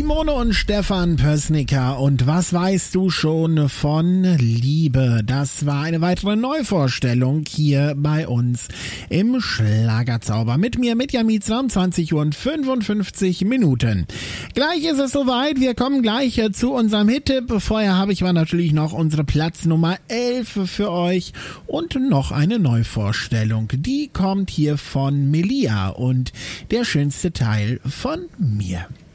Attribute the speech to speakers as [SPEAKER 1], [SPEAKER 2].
[SPEAKER 1] Simone und Stefan Pößnicker und was weißt du schon von Liebe? Das war eine weitere Neuvorstellung hier bei uns im Schlagerzauber. Mit mir, mit Yami, 22 Uhr und 55 Minuten. Gleich ist es soweit, wir kommen gleich zu unserem Hit-Tipp. Vorher habe ich aber natürlich noch unsere Platz Nummer 11 für euch und noch eine Neuvorstellung. Die kommt hier von Melia und der schönste Teil von mir.